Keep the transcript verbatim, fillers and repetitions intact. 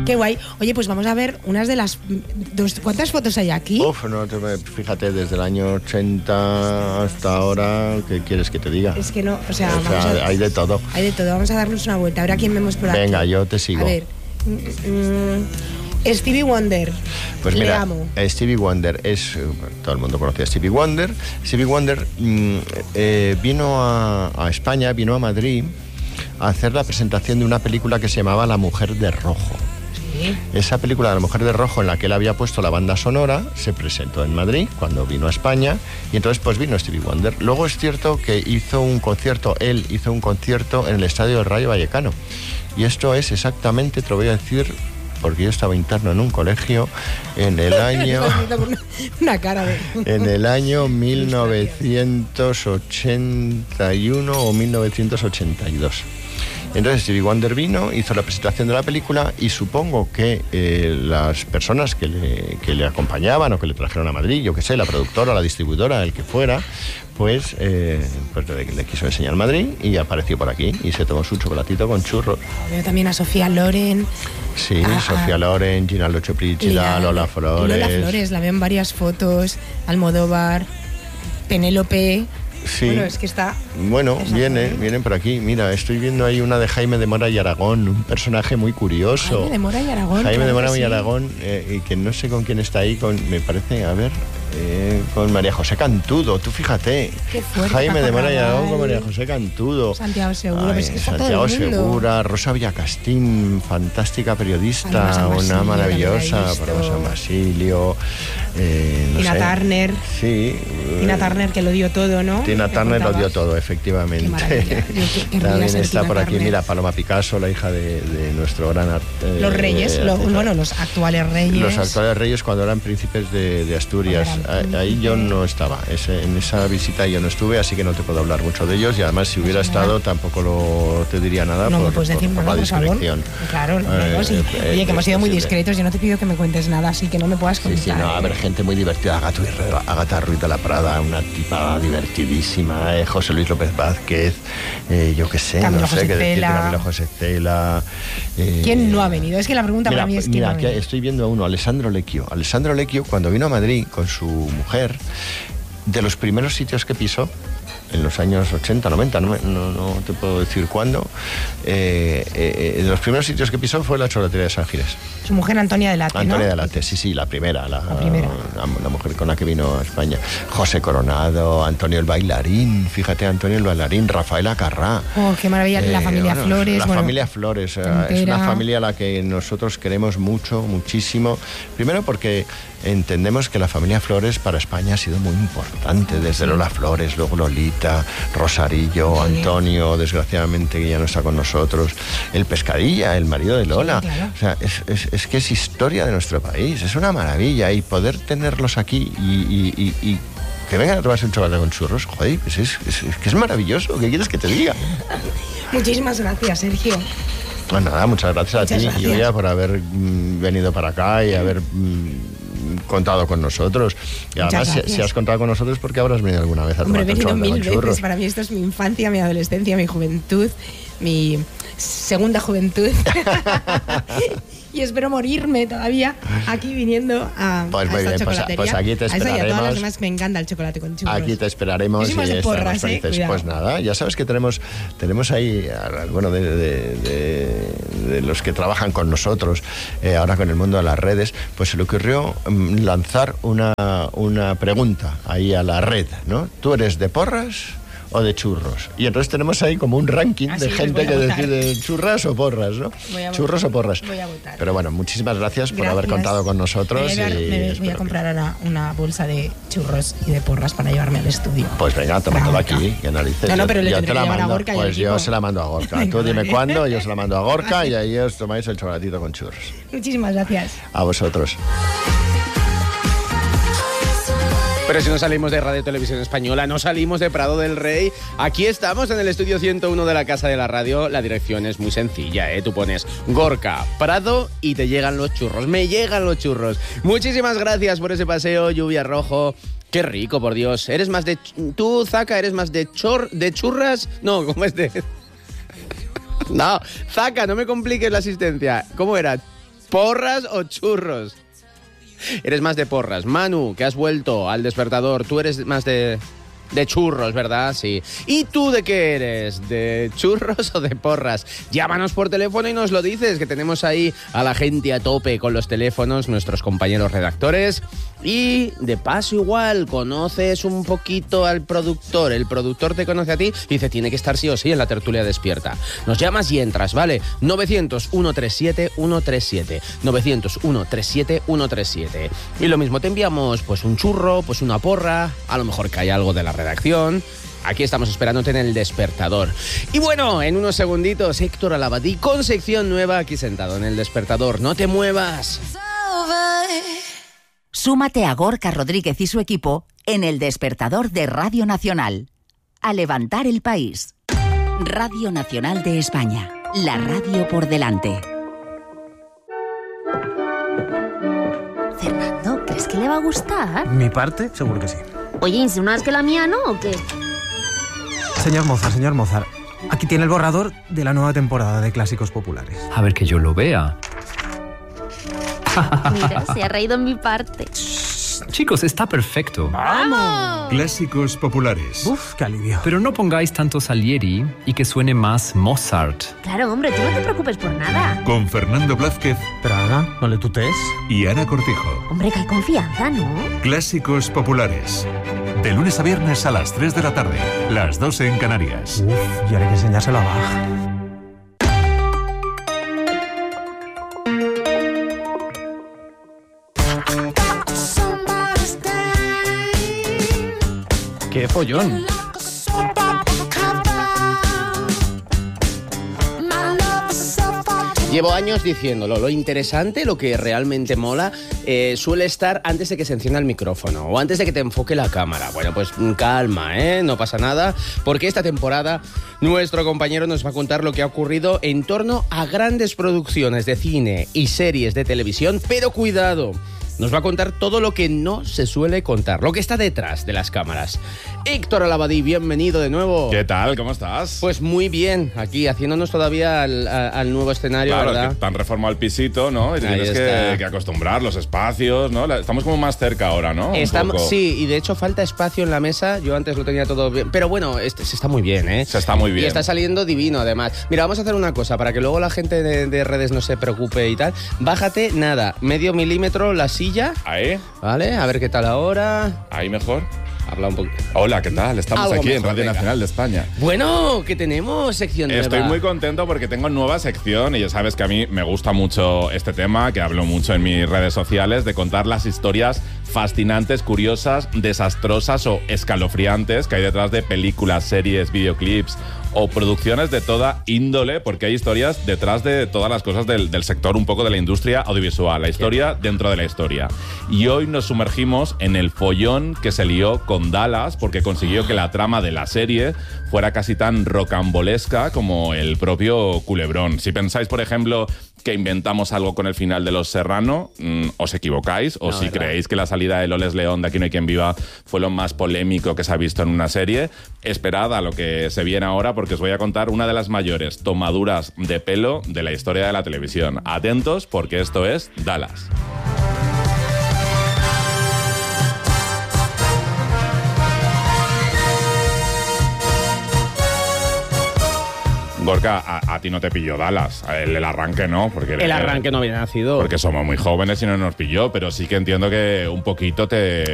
Qué guay. Oye, pues vamos a ver unas de las... Dos, ¿cuántas fotos hay aquí? Uf, no, fíjate, desde el año ochenta hasta ahora, ¿qué quieres que te diga? Es que no, o sea, o sea vamos a, hay de todo. Hay de todo, vamos a darnos una vuelta. Ahora, ¿quién vemos por aquí? Venga, yo te sigo. A ver, mm, Stevie Wonder. Pues mira, Le amo. Stevie Wonder es... Todo el mundo conoce a Stevie Wonder. Stevie Wonder mm, eh, vino a, a España, vino a Madrid a hacer la presentación de una película que se llamaba La Mujer de Rojo. Sí. Esa película de La Mujer de Rojo, en la que él había puesto la banda sonora, se presentó en Madrid cuando vino a España, y entonces pues vino Stevie Wonder. Luego es cierto que hizo un concierto, él hizo un concierto en el Estadio del Rayo Vallecano, y esto es exactamente, te lo voy a decir, porque yo estaba interno en un colegio en el año una cara de... en el año mil novecientos ochenta y uno o mil novecientos ochenta y dos. Entonces Stevie Wonder vino, hizo la presentación de la película, y supongo que eh, las personas que le, que le acompañaban o que le trajeron a Madrid, yo qué sé, la productora, la distribuidora, el que fuera, pues, eh, pues le, le quiso enseñar Madrid y apareció por aquí y se tomó su chocolatito con churros. Veo también a Sofía Loren. Sí, a, Sofía a, Loren, Gina Lochoprichila, Lola Flores. Lola Flores, la veo en varias fotos. Almodóvar, Penélope. Sí. Bueno, es que está... Bueno, vienen, vienen por aquí. Mira, estoy viendo ahí una de Jaime de Mora y Aragón, un personaje muy curioso. Jaime de Mora y Aragón. Jaime claro de Mora y sí. Aragón, eh, y que no sé con quién está ahí, con, me parece, a ver, eh, con María José Cantudo, tú fíjate. Qué fuerte, Jaime de Mora y Carnaval. Aragón con María José Cantudo. Santiago Segura, Ay, pues es que está Santiago todo el mundo. Segura, Rosa Villacastín, fantástica periodista, Paloma San una Basilio, maravillosa, también la he visto. Paloma San Basilio. Eh, no Tina sé. Turner. Sí. Tina Turner, que lo dio todo, ¿no? Tina Me Turner lo contabas. dio todo, efectivamente. Qué maravilla. Yo que- querría También ser está Tina por aquí, Turner. mira, Paloma Picasso, la hija de, de nuestro gran arte. Los reyes, eh, lo- artista. bueno, los actuales reyes. Los actuales reyes cuando eran príncipes de, de Asturias. Cuando eran Ah, Ahí yo príncipes. no estaba. Ese, en esa visita yo no estuve, así que no te puedo hablar mucho de ellos. Y además, si hubiera Pues nada. estado, tampoco lo, te diría nada No por, me puedes por- decir por nada, la por favor. discreción. Claro, no, no, sí. Eh, Oye, que hemos es sido muy posible. discretos. Yo no te pido que me cuentes nada, así que no me puedas Sí, contar. sí, no, a ver, ¿eh? gente muy divertida. Agata, Agata Ruiz de la Prada, una tipa divertidísima. eh, José Luis López Vázquez, eh, yo qué sé, Camilo no sé José qué decir. Cela. Camilo José Cela. eh, ¿Quién no ha venido? Es que la pregunta Mira, para mí es quién mira, no ha aquí venido. estoy viendo a uno, Alessandro Lecchio. Alessandro Lecchio, cuando vino a Madrid con su mujer, de los primeros sitios que pisó, en los años ochenta, noventa, no, me- no, no te puedo decir cuándo, eh, eh, de los primeros sitios que pisó fue la chocolatería de San Ginés. Su mujer Antonia de Late, Antonia ¿no? de Late, sí, sí, la primera, la, La primera. la, la mujer con la que vino a España. José Coronado, Antonio el Bailarín, fíjate, Antonio el Bailarín, Rafael Acarrá. Oh, qué maravilla. La Eh, familia bueno, Flores. La bueno, familia Flores, eh, es entera. una familia a la que nosotros queremos mucho, muchísimo. Primero porque entendemos que la familia Flores para España ha sido muy importante, desde Lola Flores, luego Lolita, Rosarillo, Sí. Antonio, desgraciadamente que ya no está con nosotros, el Pescadilla, el marido de Lola. Sí, claro. O sea, es, es- es que es historia de nuestro país, es una maravilla, y poder tenerlos aquí y, y- y- y que vengan a tomarse un chocolate con churros, joder, pues es, es- es que es maravilloso, ¿qué quieres que te diga? Muchísimas gracias, Sergio. Pues nada, muchas gracias Muchas a ti, gracias. Julia, por haber mm, venido para acá y haber mm, contado con nosotros. Y Muchas además, si, gracias. si has contado con nosotros, porque habrás venido alguna vez a Hombre, he tomarte un venido chocolate mil con churros. veces. Para mí esto es mi infancia, mi adolescencia, mi juventud, mi segunda juventud. Y espero morirme todavía aquí viniendo a, Pues a muy esta bien, pues, chocolatería. pues aquí te A esa y a todas esperaremos. las demás que me encanta el chocolate con churros. Aquí te esperaremos Yo soy más y de estaremos porras, ¿eh? felices. Cuidado. Pues nada, ya sabes que tenemos, tenemos ahí a algunos de, de- de- de los que trabajan con nosotros, eh, ahora con el mundo de las redes, pues se le ocurrió mm, lanzar una, una pregunta ahí a la red, ¿no? ¿Tú eres de porras o de churros? Y entonces tenemos ahí como un ranking Ah, de sí, pues gente voy a que votar. decide churras o porras, ¿no? Voy a Churros votar. o porras. Voy a votar. Pero bueno, muchísimas gracias, por haber Gracias. contado con nosotros. Me voy a, y me voy a espero que- comprar ahora una bolsa de churros y de porras para llevarme al estudio. Pues venga, toma Para todo Gorka. aquí, que narices. No, no, Yo- pero le yo tendré te la que llevar a mando. Gorka y al Pues yo equipo. se la mando a Gorka. Venga, Tú dime vale. cuándo, yo se la mando a Gorka Vale. y ahí os tomáis el chocolatito con churros. Muchísimas gracias. A vosotros. Pero si no salimos de Radio Televisión Española, no salimos de Prado del Rey. Aquí estamos en el estudio ciento uno de la Casa de la Radio. La dirección es muy sencilla, ¿eh? Tú pones Gorka, Prado y te llegan los churros. Me llegan los churros. Muchísimas gracias por ese paseo, Lluvia Rojo. Qué rico, por Dios. ¿Eres más de... Tú, Zaka, eres más de chor... de churras? No, ¿cómo es de...? No, Zaka, no me compliques la asistencia. ¿Cómo era? ¿Porras o churros? Eres más de porras. Manu, que has vuelto al despertador, tú eres más de... De churros, ¿verdad? Sí. ¿Y tú de qué eres? ¿De churros o de porras? Llámanos por teléfono y nos lo dices, que tenemos ahí a la gente a tope con los teléfonos, nuestros compañeros redactores. Y de paso igual, conoces un poquito al productor. El productor te conoce a ti y dice, tiene que estar sí o sí en la tertulia despierta. Nos llamas y entras, ¿vale? novecientos, ciento treinta y siete, ciento treinta y siete. novecientos, ciento treinta y siete, ciento treinta y siete. Y lo mismo, te enviamos pues un churro, pues una porra, a lo mejor que hay algo de la redacción. Aquí estamos esperándote en el despertador. Y bueno, en unos segunditos, Héctor Alabadí con sección nueva aquí sentado en el despertador. ¡No te muevas! Súmate a Gorka Rodríguez y su equipo en el despertador de Radio Nacional. A levantar el país. Radio Nacional de España. La radio por delante. Fernando, ¿crees que le va a gustar? Mi parte, seguro que sí. Oye, ¿insinúas que la mía no o qué? Señor Mozart, señor Mozart, aquí tiene el borrador de la nueva temporada de Clásicos Populares. A ver que yo lo vea. Mira, se ha reído en mi parte. Chicos, está perfecto. ¡Vamos! Clásicos Populares. Uf, qué alivio. Pero no pongáis tanto Salieri y que suene más Mozart. Claro, hombre, tú no te preocupes por nada. Con Fernando Blázquez Pero Ana, no le tutees. y Ana Cortijo. Hombre, que hay confianza, ¿no? Clásicos Populares. De lunes a viernes a las tres de la tarde. Las dos en Canarias. Uf, y ahora hay que enseñárselo a Bach. ¡Qué follón! Llevo años diciéndolo, lo interesante, lo que realmente mola, eh, suele estar antes de que se encienda el micrófono o antes de que te enfoque la cámara. Bueno, pues calma, ¿eh? No pasa nada, porque esta temporada nuestro compañero nos va a contar lo que ha ocurrido en torno a grandes producciones de cine y series de televisión, pero cuidado, nos va a contar todo lo que no se suele contar, lo que está detrás de las cámaras. Héctor Alabadí, bienvenido de nuevo. ¿Qué tal? ¿Cómo estás? Pues muy bien, aquí haciéndonos todavía al, a, al nuevo escenario, claro, ¿verdad? que te han reformado el pisito, ¿no? Y te Ahí tienes está. que, que acostumbrar los espacios, ¿no? La- Estamos como más cerca ahora, ¿no? Un Estamos, poco. sí, y de hecho falta espacio en la mesa. Yo antes lo tenía todo bien. Pero bueno, este, se está muy bien, ¿eh? Se está muy bien. Y está saliendo divino, además. Mira, vamos a hacer una cosa para que luego la gente de, de redes no se preocupe y tal. Bájate, nada, medio milímetro la silla, Ahí, ¿vale? A ver qué tal ahora. ahí mejor. Habla un poquito. Hola, ¿qué tal? Estamos Algo aquí en mejor, Radio venga. Nacional de España. Bueno, que tenemos sección nueva. Estoy muy contento porque tengo nueva sección y ya sabes que a mí me gusta mucho este tema, que hablo mucho en mis redes sociales, de contar las historias fascinantes, curiosas, desastrosas o escalofriantes que hay detrás de películas, series, videoclips o producciones de toda índole, porque hay historias detrás de todas las cosas del, del sector un poco de la industria audiovisual, la historia dentro de la historia. Y hoy nos sumergimos en el follón que se lió con Dallas, porque consiguió que la trama de la serie fuera casi tan rocambolesca como el propio culebrón. Si pensáis, por ejemplo, que inventamos algo con el final de Los Serrano, mmm, os equivocáis, o No, si ¿verdad? creéis que la salida de Loles León de Aquí no hay quien viva fue lo más polémico que se ha visto en una serie, esperad a lo que se viene ahora, porque os voy a contar una de las mayores tomaduras de pelo de la historia de la televisión. Atentos, porque esto es Dallas. Gorka, a, a ti no te pilló Dallas, el, el arranque no, porque El arranque no había nacido. porque somos muy jóvenes y no nos pilló, pero sí que entiendo que un poquito te,